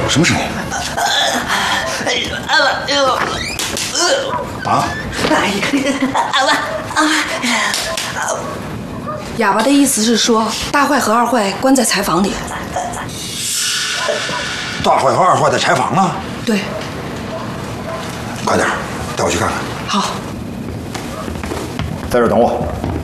什么声音？啊？ 哑巴的意思是说，大坏和二坏关在柴房里。 大坏和二坏在柴房呢？ 对。 快点，带我去看看。 好。 在这儿等我。